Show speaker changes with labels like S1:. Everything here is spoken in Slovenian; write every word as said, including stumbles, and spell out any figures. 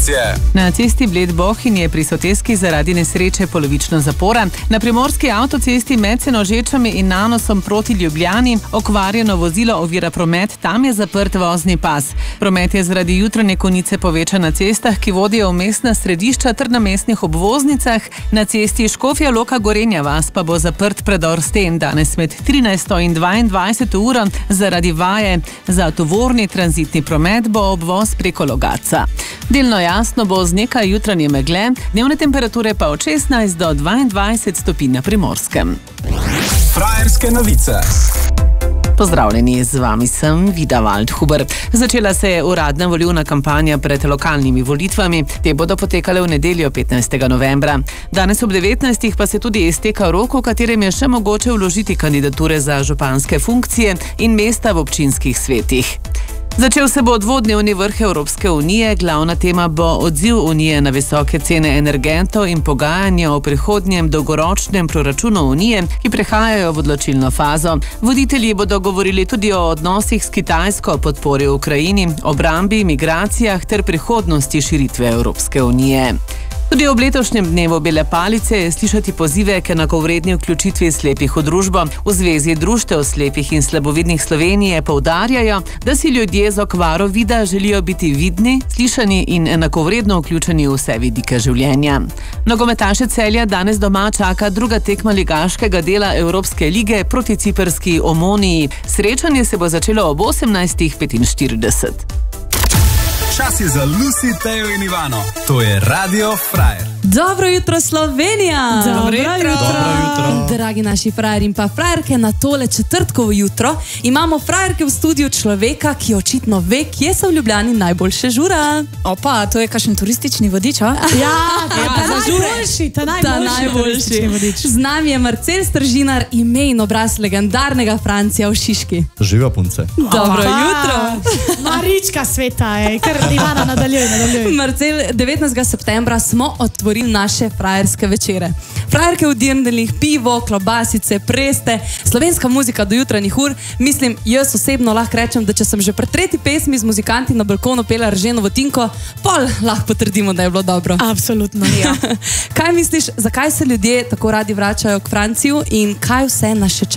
S1: informacije.
S2: Na cesti Bled-Bohinj je pri Soteski zaradi nesreče polovična zapora. Na primorski avtocesti med Senožečami in Nanosom proti Ljubljani okvarjeno vozilo ovira promet, tam je zaprt vozni pas. Promet je zaradi jutranje konice povečan na cestah, ki vodijo v mestna središča ter na mestnih obvoznicah. Na cesti Škofja Loka Gorenja vas pa bo zaprt predor Sten danes med trinajsto in dvaindvajseto uro zaradi vaje. Za tovorni tranzitni promet bo obvoz preko Logatca. Delno jasno bo z nekaj jutranje megle, dnevne temperature pa od šestnajst do dvaindvajset stopinj na Primorskem.
S1: Frajerske novice.
S2: Pozdravljeni, z vami sem Vida Waldhuber. Začela se je uradna volilna kampanja pred lokalnimi volitvami. Te bodo potekale v nedeljo petnajstega novembra. Danes ob devetnajstih pa se tudi izteka rok, v katerem je še mogoče vložiti kandidature za županske funkcije in mesta v občinskih svetih. Začel se bo dvodnevni vrh Evropske unije, glavna tema bo odziv unije na visoke cene energentov in pogajanje o prihodnjem dolgoročnem proračunu unije, ki prehajajo v odločilno fazo. Voditelji bodo govorili tudi o odnosih s Kitajsko, podpori v Ukrajini, obrambi, migracijah ter prihodnosti širitve Evropske unije. Tudi ob letošnjem dnevu bele palice je slišati pozive k enakovredni vključitvi slepih v družbo. V Zvezi društev slepih in slabovidnih Slovenije poudarjajo, da si ljudje z okvaro vida želijo biti vidni, slišani in enakovredno vključeni v vse vidike življenja. Nogometaše Celja danes doma čaka druga tekma ligaškega dela Evropske lige proti ciprski Omoniji. Srečanje se bo začelo ob osemnajstih petinštirideset.
S1: Čas je za Lucy, Tejo in Ivano. To je Radio Frajer.
S3: Dobro jutro, Slovenija!
S4: Dobro jutro.
S3: Dobro jutro. Dragi naši frajerji in pa frajerke, na tole četrtkovo jutro imamo frajerke v studiu človeka, ki očitno ve, kje so v Ljubljani najboljše žura.
S4: Opa, to je kakšen turistični vodič, a?
S3: Ja,
S4: ta najboljši, ta najboljši vodič.
S3: Z nami je Marcel Stržinar, ime in obraz legendarnega Francija v Šiški.
S5: Živa punce.
S3: Dobro jutro.
S4: Marička sveta, ej, kar Ivana nadaljuj, nadaljuj.
S3: Marcel, devetnajstega septembra smo otvorili naše frajerske večere. Frajerke v dirndlih, pivo, klobasice, preste, slovenska muzika do jutranjih ur. Mislim, jaz osebno lahko rečem, da če sem že pri tretji pesmi z muzikanti na balkonu pela Rženovo Tinko, pol lahko potrdimo, da je bilo dobro.
S4: Absolutno. Ja.
S3: Kaj misliš, zakaj se ljudje tako radi vračajo k Franciju in kaj vse nas še čaka?